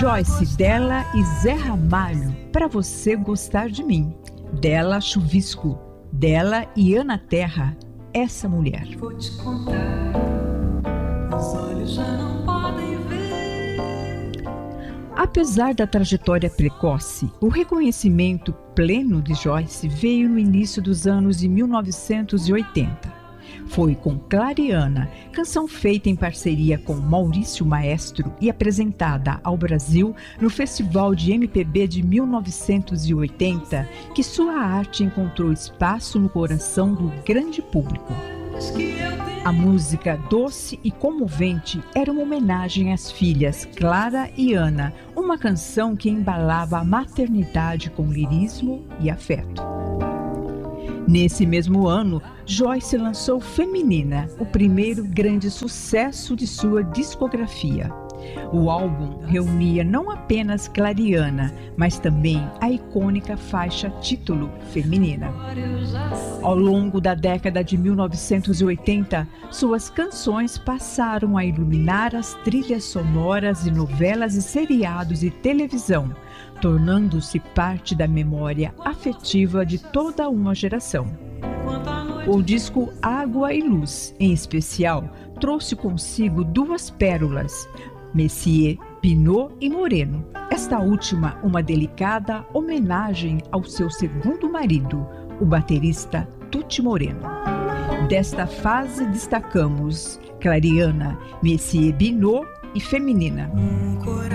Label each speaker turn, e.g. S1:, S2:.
S1: Joyce, dela e Zé Ramalho, Pra Você Gostar de Mim. Dela, Chuvisco. Dela e Ana Terra, Essa Mulher.
S2: Vou te contar, os olhos já não podem ver.
S1: Apesar da trajetória precoce, o reconhecimento pleno de Joyce veio no início dos anos de 1980. Foi com Clariana, canção feita em parceria com Maurício Maestro e apresentada ao Brasil no Festival de MPB de 1980, que sua arte encontrou espaço no coração do grande público. A música doce e comovente era uma homenagem às filhas Clara e Ana, uma canção que embalava a maternidade com lirismo e afeto. Nesse mesmo ano, Joyce lançou Feminina, o primeiro grande sucesso de sua discografia. O álbum reunia não apenas Clariana, mas também a icônica faixa título Feminina. Ao longo da década de 1980, suas canções passaram a iluminar as trilhas sonoras de novelas e seriados de televisão, tornando-se parte da memória afetiva de toda uma geração. O disco Água e Luz, em especial, trouxe consigo duas pérolas, Messier, Pinot e Moreno. Esta última, uma delicada homenagem ao seu segundo marido, o baterista Tuti Moreno. Desta fase destacamos Clariana, Messier, Pinot e Feminina.